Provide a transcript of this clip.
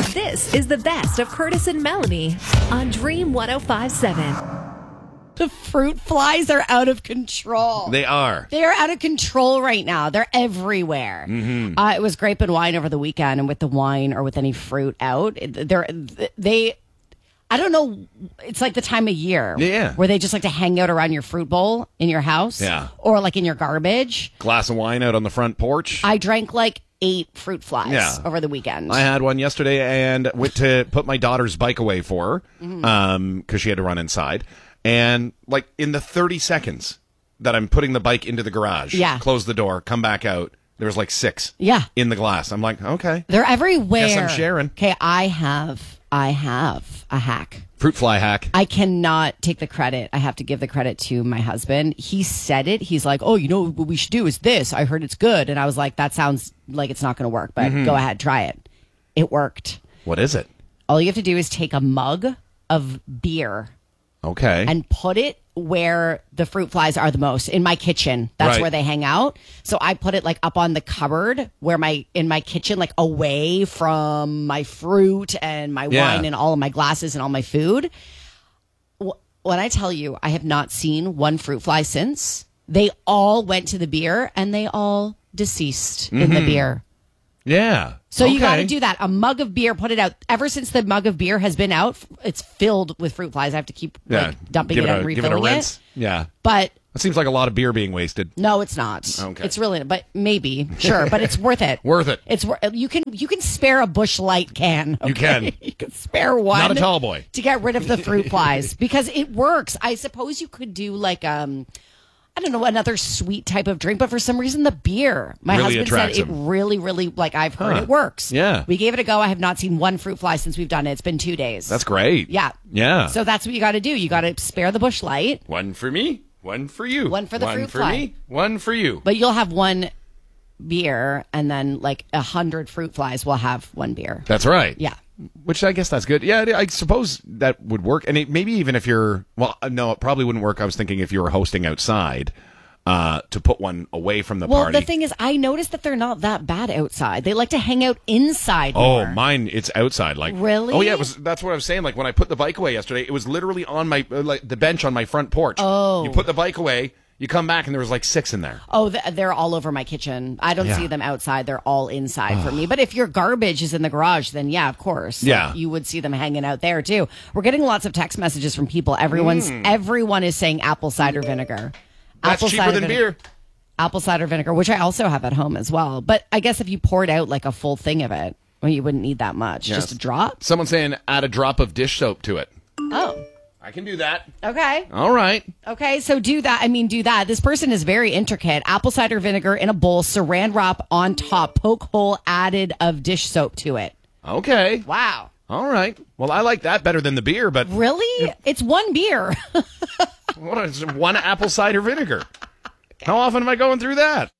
This is the best of Curtis and Melanie on Dream 105.7. The fruit flies are out of control. They are. They are out of control right now. They're everywhere. Mm-hmm. It was grape and wine over the weekend, and with the wine or with any fruit out, I don't know. It's like the time of year where they just like to hang out around your fruit bowl in your house, or like in your garbage. Glass of wine out on the front porch. I drank like 8 fruit flies over the weekend. I had one yesterday and went to put my daughter's bike away for her because she had to run inside. And like in the 30 seconds that I'm putting the bike into the garage, close the door, come back out, there was like 6 in the glass. I'm like, okay. They're everywhere. Guess I'm sharing. Okay, I have a hack. Fruit fly hack. I cannot take the credit. I have to give the credit to my husband. He said it. He's like, oh, you know what we should do is this. I heard it's good. And I was like, that sounds like it's not going to work, but go ahead, try it. It worked. What is it? All you have to do is take a mug of beer. Okay. And put it where the fruit flies are the most, in my kitchen. That's where they hang out. So I put it like up on the cupboard in my kitchen, like away from my fruit and my wine and all of my glasses and all my food. When I tell you, I have not seen one fruit fly since. They all went to the beer and they all deceased in the beer. Yeah. So you got to do that. A mug of beer, put it out. Ever since the mug of beer has been out, it's filled with fruit flies. I have to keep dumping it out and refilling give it a rinse. Yeah. But it seems like a lot of beer being wasted. no, it's not. Okay. It's really, but maybe, sure, but it's worth it. Worth it. You can spare a Busch Light can. Okay? You can. You can spare one. Not a tall boy. To get rid of the fruit flies because it works. I suppose you could do like I don't know, another sweet type of drink, but for some reason the beer. My really husband said it him. really, like I've heard it works. Yeah. We gave it a go. I have not seen one fruit fly since we've done it. It's been 2 days. That's great. Yeah. Yeah. So that's what you got to do. You got to spare the Busch Light. One for me, one for you. One for the fruit fly. One for me, one for you. But you'll have one beer and then like 100 fruit flies will have one beer. That's right. Yeah. Which I guess that's good. Yeah, I suppose that would work. And maybe even if you're, well, no, it probably wouldn't work. I was thinking if you were hosting outside. To put one away from the party. Well, the thing is, I noticed that they're not that bad outside. They like to hang out inside more. Oh, mine, it's outside. Like really? Oh, yeah. That's what I was saying. Like when I put the bike away yesterday, it was literally on my the bench on my front porch. Oh, you put the bike away, you come back, and there was like 6 in there. Oh, they're all over my kitchen. I don't see them outside. They're all inside for me. But if your garbage is in the garage, then yeah, of course. Yeah, you would see them hanging out there too. We're getting lots of text messages from people. Everyone is saying apple cider vinegar. That's cheaper than beer. Apple cider vinegar, which I also have at home as well. But I guess if you poured out like a full thing of it, well, you wouldn't need that much. Yes. Just a drop? Someone's saying add a drop of dish soap to it. Oh. I can do that. Okay. All right. Okay, so do that. Do that. This person is very intricate. Apple cider vinegar in a bowl, saran wrap on top, poke hole added of dish soap to it. Okay. Wow. All right. Well, I like that better than the beer, but... Really? It's one beer. What is one apple cider vinegar? How often am I going through that?